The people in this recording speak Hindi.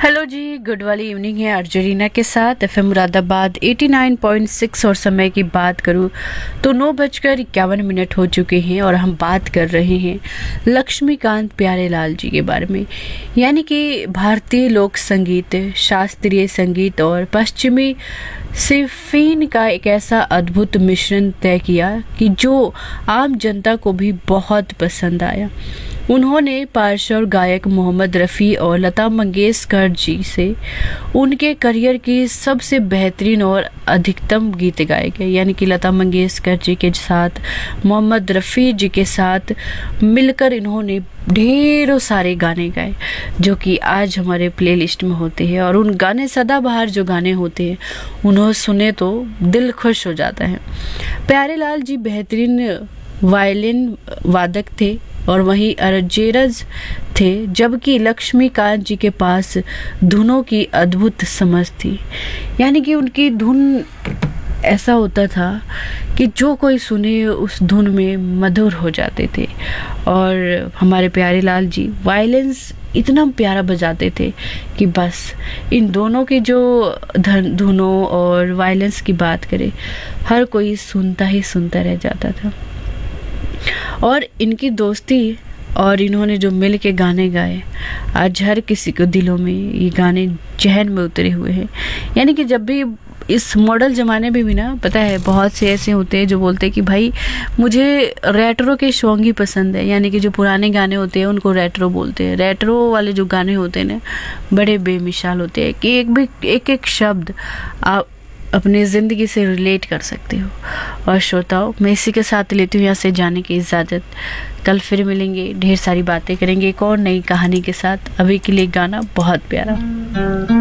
हेलो जी, गुड वाली इवनिंग है अर्जेंटीना के साथ एफएम मुरादाबाद 89.6। और समय की बात करूँ तो 9:51 हो चुके हैं और हम बात कर रहे हैं लक्ष्मीकांत प्यारेलाल जी के बारे में। यानी कि भारतीय लोक संगीत, शास्त्रीय संगीत और पश्चिमी सिम्फनी का एक ऐसा अद्भुत मिश्रण तय किया कि जो आम जनता को भी बहुत पसंद आया। उन्होंने पार्श्व गायक मोहम्मद रफ़ी और लता मंगेशकर जी से उनके करियर की सबसे बेहतरीन और अधिकतम गीत गाए गए। यानी कि लता मंगेशकर जी के साथ, मोहम्मद रफ़ी जी के साथ मिलकर इन्होंने ढेरों सारे गाने गाए जो कि आज हमारे प्लेलिस्ट में होते हैं। और उन गाने सदाबहार जो गाने होते हैं उन्हें सुने तो दिल खुश हो जाता है। प्यारेलाल जी बेहतरीन वायलिन वादक थे और वहीं अरजेरज थे, जबकि लक्ष्मीकांत जी के पास धुनों की अद्भुत समझ थी। यानी कि उनकी धुन ऐसा होता था कि जो कोई सुने उस धुन में मधुर हो जाते थे। और हमारे प्यारेलाल जी वायलिन्स इतना प्यारा बजाते थे कि बस इन दोनों की जो धुनों और वायलिन्स की बात करें, हर कोई सुनता ही सुनता रह जाता था। और इनकी दोस्ती और इन्होंने जो मिल के गाने गाए, आज हर किसी को दिलों में ये गाने जहन में उतरे हुए हैं। यानी कि जब भी इस मॉडल ज़माने में भी ना, पता है बहुत से ऐसे होते हैं जो बोलते हैं कि भाई मुझे रेट्रो के सॉन्ग ही पसंद है। यानी कि जो पुराने गाने होते हैं उनको रेट्रो बोलते हैं। रेट्रो वाले जो गाने होते हैं ना, बड़े बेमिसाल होते हैं कि एक शब्द आप अपनी ज़िंदगी से रिलेट कर सकते हो। और श्रोताओं, मैं इसी के साथ लेती हूँ यहाँ से जाने की इजाज़त। कल फिर मिलेंगे, ढेर सारी बातें करेंगे एक और नई कहानी के साथ। अभी के लिए गाना बहुत प्यारा।